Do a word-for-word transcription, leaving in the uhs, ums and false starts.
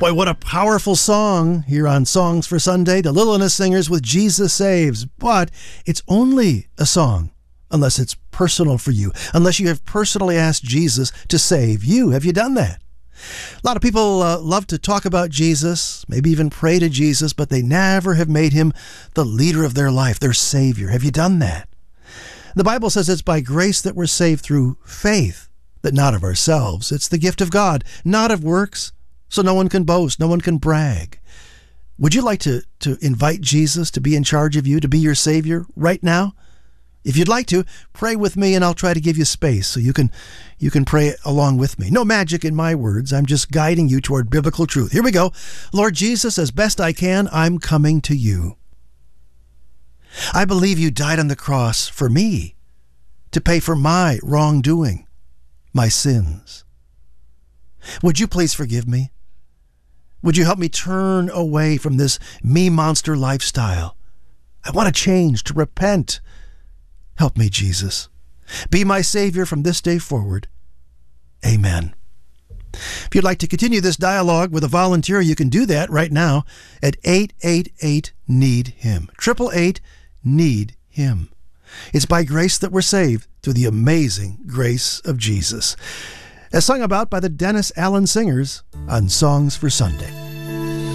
Boy, what a powerful song here on Songs for Sunday. The Lilliness Singers with Jesus Saves. But it's only a song unless it's personal for you, unless you have personally asked Jesus to save you. Have you done that? A lot of people uh, love to talk about Jesus, maybe even pray to Jesus, but they never have made him the leader of their life, their Savior. Have you done that? The Bible says it's by grace that we're saved through faith, that not of ourselves. It's the gift of God, not of works, so no one can boast, no one can brag. Would you like to, to invite Jesus to be in charge of you, to be your Savior right now? If you'd like to, pray with me and I'll try to give you space so you can you can pray along with me. No magic in my words. I'm just guiding you toward biblical truth. Here we go. Lord Jesus, as best I can, I'm coming to you. I believe you died on the cross for me to pay for my wrongdoing, my sins. Would you please forgive me? Would you help me turn away from this me-monster lifestyle? I want to change, to repent. Help me, Jesus. Be my Savior from this day forward. Amen. If you'd like to continue this dialogue with a volunteer, you can do that right now at eight eight eight, need him. eight eight eight, need him. It's by grace that we're saved through the amazing grace of Jesus. As sung about by the Dennis Allen Singers on Songs for Sunday.